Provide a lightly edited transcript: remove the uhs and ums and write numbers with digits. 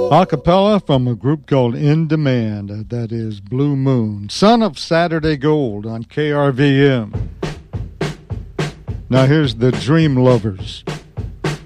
A cappella from a group called In Demand, that is Blue Moon, Son of Saturday Gold on KRVM. Now here's the Dream Lovers.